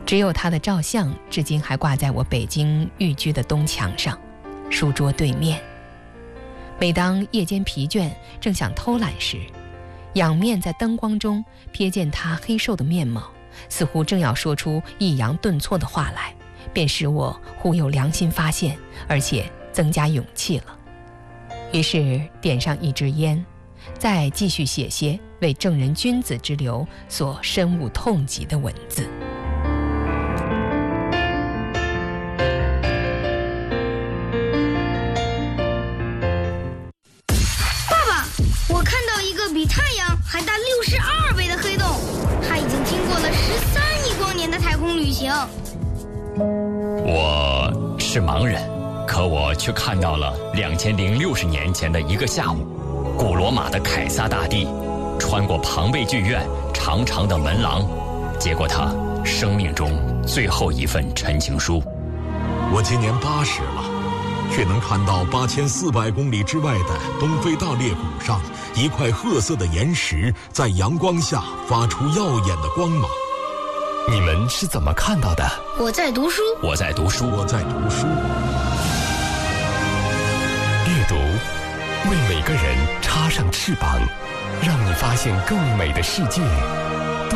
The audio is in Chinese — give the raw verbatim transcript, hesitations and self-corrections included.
只有他的照相至今还挂在我北京寓居的东墙上，书桌对面。每当夜间疲倦正想偷懒时，仰面在灯光中瞥见他黑瘦的面貌，似乎正要说出抑扬顿挫的话来，便使我忽有良心发现，而且增加勇气了。于是点上一支烟，再继续写些为正人君子之流所深恶痛疾的文字。 比太阳还大六十二倍的黑洞，它已经经过了十三亿光年的太空旅行。 我是盲人，可我却看到了两千零六十年前的一个下午，古罗马的凯撒大帝穿过庞贝剧院长长的门廊，接过他生命中最后一份陈情书。 我今年八十了，却能看到八千四百公里之外的东非大裂谷上一块褐色的岩石在阳光下发出耀眼的光芒。 你们是怎么看到的？ 我在读书， 我在读书， 我在读书。 阅读为每个人插上翅膀，让你发现更美的世界。